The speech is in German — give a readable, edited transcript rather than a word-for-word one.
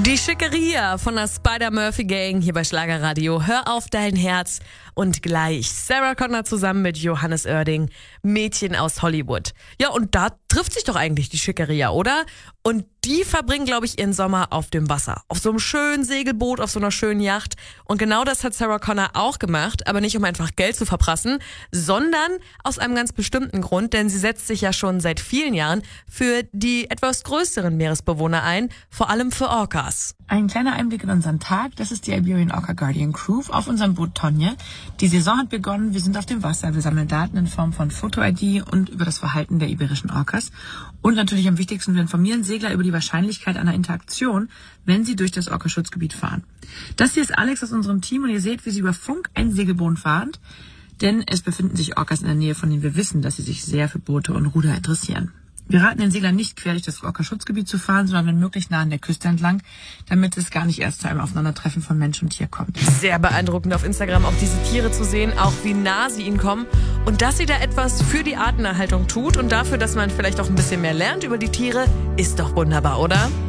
Die Schickeria von der Spider-Murphy-Gang hier bei Schlagerradio. Hör auf dein Herz. Und gleich Sarah Connor zusammen mit Johannes Oerding, Mädchen aus Hollywood. Ja, und da trifft sich doch eigentlich die Schickeria, oder? Und die verbringen, glaube ich, ihren Sommer auf dem Wasser. Auf so einem schönen Segelboot, auf so einer schönen Yacht. Und genau das hat Sarah Connor auch gemacht, aber nicht um einfach Geld zu verprassen, sondern aus einem ganz bestimmten Grund, denn sie setzt sich ja schon seit vielen Jahren für die etwas größeren Meeresbewohner ein, vor allem für Orcas. Ein kleiner Einblick in unseren Tag, das ist die Iberian Orca Guardian Crew auf unserem Boot Tonje. Die Saison hat begonnen, wir sind auf dem Wasser, wir sammeln Daten in Form von Foto-ID und über das Verhalten der iberischen Orcas. Und natürlich am wichtigsten, wir informieren Segler über die Wahrscheinlichkeit einer Interaktion, wenn sie durch das Orcaschutzgebiet fahren. Das hier ist Alex aus unserem Team und ihr seht, wie sie über Funk ein Segelboot fahren, denn es befinden sich Orcas in der Nähe, von denen wir wissen, dass sie sich sehr für Boote und Ruder interessieren. Wir raten den Seglern nicht quer durch das Orcaschutzgebiet zu fahren, sondern wenn möglich nah an der Küste entlang, damit es gar nicht erst zu einem Aufeinandertreffen von Mensch und Tier kommt. Sehr beeindruckend auf Instagram auch diese Tiere zu sehen, auch wie nah sie ihnen kommen und dass sie da etwas für die Artenerhaltung tut und dafür, dass man vielleicht auch ein bisschen mehr lernt über die Tiere, ist doch wunderbar, oder?